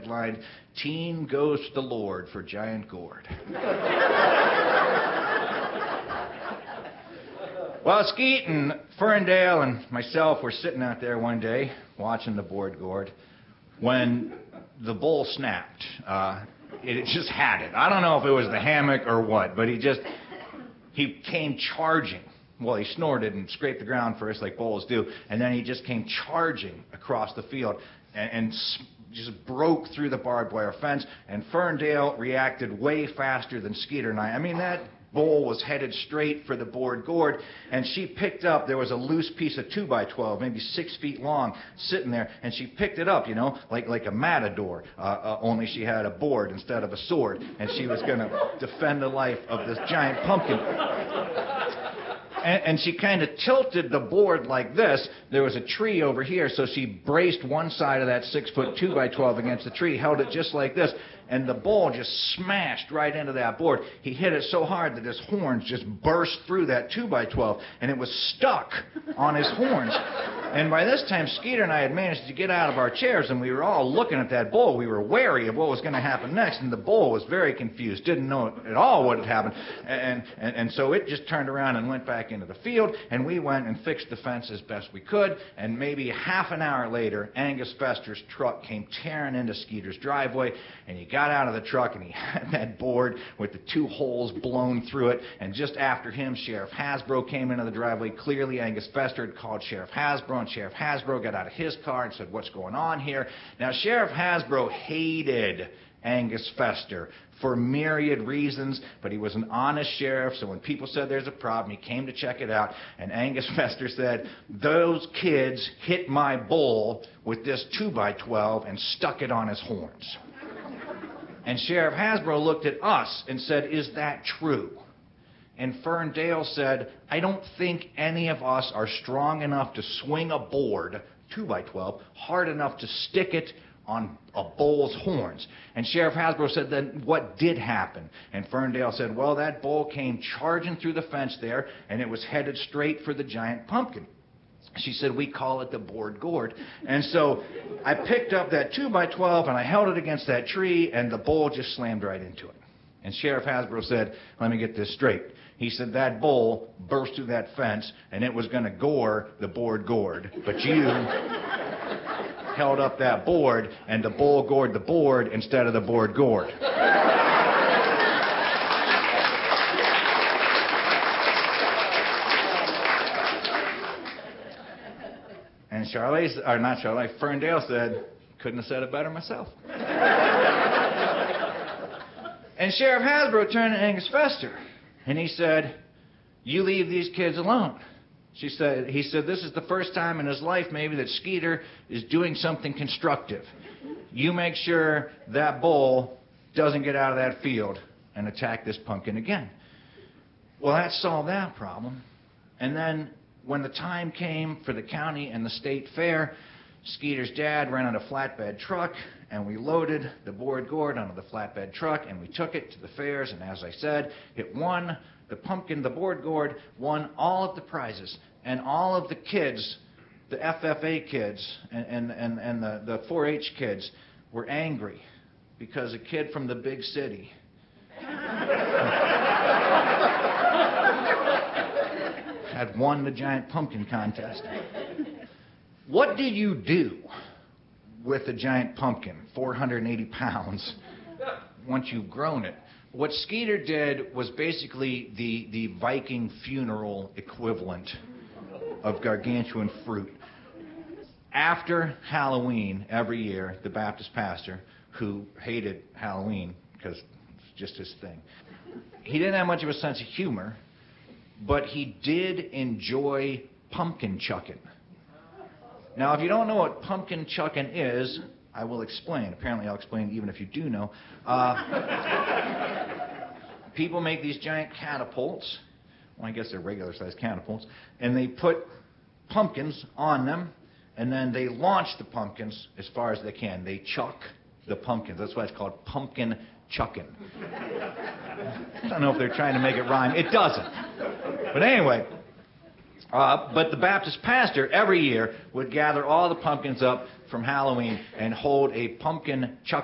headlined, "Teen Goes to the Lord for Giant Gourd." Well, Skeet and Ferndale and myself were sitting out there one day watching the board gourd when the bull snapped. It just had it. I don't know if it was the hammock or what, but he came charging. Well, he snorted and scraped the ground first like bulls do, and then he just came charging across the field and just broke through the barbed wire fence, and Ferndale reacted way faster than Skeeter and I. I mean, that bull was headed straight for the board gourd, and she picked up, there was a loose piece of 2x12, maybe 6 feet long, sitting there, and she picked it up, like a matador, only she had a board instead of a sword, and she was going to defend the life of this giant pumpkin. And she kind of tilted the board like this. There was a tree over here, so she braced one side of that 6-foot 2x12 against the tree, held it just like this, and the bull just smashed right into that board. He hit it so hard that his horns just burst through that 2x12, and it was stuck on his horns. And by this time, Skeeter and I had managed to get out of our chairs, and we were all looking at that bull. We were wary of what was going to happen next, and the bull was very confused, didn't know at all what had happened. And so it just turned around and went back into the field, and we went and fixed the fence as best we could, and maybe half an hour later, Angus Fester's truck came tearing into Skeeter's driveway, and he got out of the truck, and he had that board with the 2 holes blown through it, and just after him, Sheriff Hasbro came into the driveway. Clearly, Angus Fester had called Sheriff Hasbro, and Sheriff Hasbro got out of his car and said, "What's going on here?" Now, Sheriff Hasbro hated Angus Fester for myriad reasons, but he was an honest sheriff, so when people said there's a problem, he came to check it out, and Angus Fester said, "Those kids hit my bull with this 2x12 and stuck it on his horns." And Sheriff Hasbro looked at us and said, "Is that true?" And Ferndale said, "I don't think any of us are strong enough to swing a board, 2x12, hard enough to stick it on a bull's horns." And Sheriff Hasbro said, "Then what did happen?" And Ferndale said, "Well, that bull came charging through the fence there, and it was headed straight for the giant pumpkin." She said, "We call it the board gourd." And so I picked up that 2x12 and I held it against that tree, and the bull just slammed right into it. And Sheriff Hasbro said, "Let me get this straight." He said, "That bull burst through that fence, and it was going to gore the board gourd. But you held up that board, and the bull gored the board instead of the board gourd." And Ferndale said, "Couldn't have said it better myself." And Sheriff Hasbro turned to Angus Fester, and he said, "You leave these kids alone." He said, "This is the first time in his life maybe that Skeeter is doing something constructive. You make sure that bull doesn't get out of that field and attack this pumpkin again." Well, that solved that problem. And then when the time came for the county and the state fair, Skeeter's dad rented a flatbed truck, and we loaded the board gourd onto the flatbed truck, and we took it to the fairs, and as I said, it won. The pumpkin, the board gourd, won all of the prizes, and all of the kids, the FFA kids and the 4-H kids, were angry because a kid from the big city had won the giant pumpkin contest. What do you do with a giant pumpkin, 480 pounds, once you've grown it? What Skeeter did was basically the Viking funeral equivalent of gargantuan fruit. After Halloween, every year, the Baptist pastor, who hated Halloween because it's just his thing, he didn't have much of a sense of humor, but he did enjoy pumpkin chucking. Now, if you don't know what pumpkin chucking is, I will explain. Apparently, I'll explain even if you do know. People make these giant catapults. Well, I guess they're regular-sized catapults. And they put pumpkins on them, and then they launch the pumpkins as far as they can. They chuck the pumpkins. That's why it's called pumpkin chucking. I don't know if they're trying to make it rhyme. It doesn't. But anyway, but the Baptist pastor every year would gather all the pumpkins up from Halloween and hold a pumpkin chuck